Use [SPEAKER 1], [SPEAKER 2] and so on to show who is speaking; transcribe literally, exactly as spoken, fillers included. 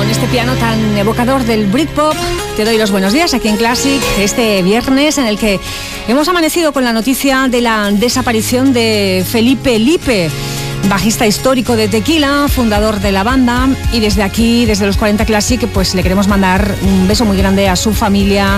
[SPEAKER 1] con este piano tan evocador del Britpop, te doy los buenos días aquí en Classic, este viernes en el que hemos amanecido con la noticia de la desaparición de Felipe Lipe, bajista histórico de Tequila, fundador de la banda, y desde aquí, desde los cuarenta Classic, pues le queremos mandar un beso muy grande a su familia,